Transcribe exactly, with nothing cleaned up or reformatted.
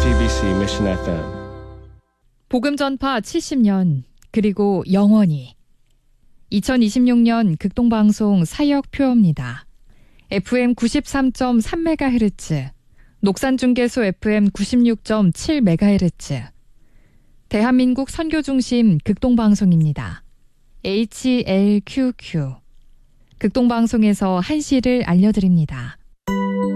지티비씨 Mission 에프엠. 복음 전파 칠십 년 그리고 영원히. 이천이십육 년 극동방송 사역표입니다. 에프엠 구십삼 점 삼 메가헤르츠, 녹산중계소 에프엠 구십육 점 칠 메가헤르츠, 대한민국 선교중심 극동방송입니다. 에이치엘큐큐. 극동방송에서 한시를 알려드립니다.